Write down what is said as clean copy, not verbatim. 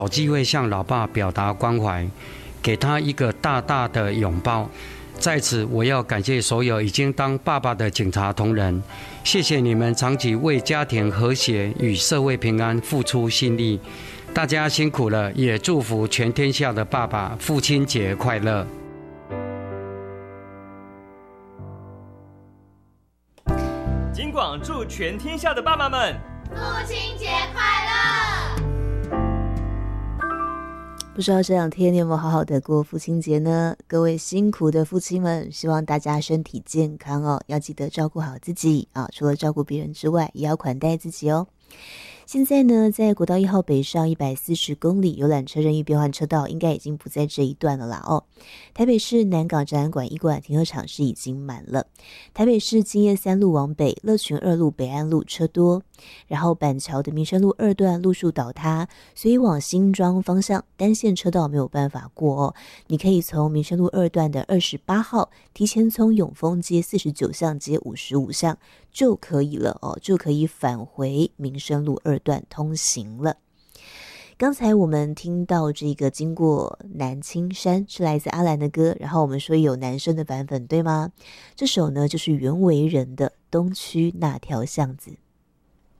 找机会向老爸表达关怀，给他一个大大的拥抱。在此，我要感谢所有已经当爸爸的警察同仁，谢谢你们长期为家庭和谐与社会平安付出心力，大家辛苦了，也祝福全天下的爸爸父亲节快乐。 金广祝全天下的爸爸们父亲节快乐！ 不知道这两天你有没有好好的过父亲节呢？各位辛苦的父亲们，希望大家身体健康哦，要记得照顾好自己啊！除了照顾别人之外，也要款待自己哦。现在呢，在国道1号北上140公里游览车任意变换车道，应该已经不在这一段了啦哦。台北市南港展览馆1馆停车场是已经满了。台北市金叶3路往北，乐群2路北岸路车多，然后板桥的民生路2段路树倒塌，所以往新庄方向单线车道没有办法过哦。你可以从民生路2段的28号提前从永丰街49巷街55巷就可以了哦，就可以返回民生路2段通行了。刚才我们听到这个经过南青山是来自阿兰的歌，然后我们说有男生的版本对吗？这首呢就是袁惟仁的东区那条巷子。